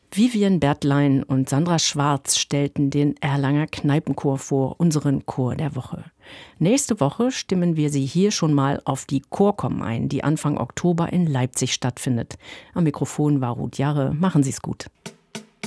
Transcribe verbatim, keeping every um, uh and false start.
Vivian Bertlein und Sandra Schwarz stellten den Erlanger Kneipenchor vor, unseren Chor der Woche. Nächste Woche stimmen wir Sie hier schon mal auf die Chorcom ein, die Anfang Oktober in Leipzig stattfindet. Am Mikrofon war Ruth Jarre. Machen Sie es gut.